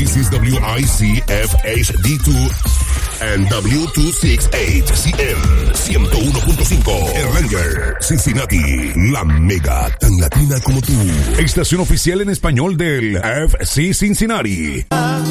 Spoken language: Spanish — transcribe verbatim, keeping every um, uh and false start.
This is W I C F H D two and W two sixty-eight C M ciento uno punto cinco. Erlanger, Cincinnati, la mega tan latina como tú. Estación oficial en español del F C Cincinnati.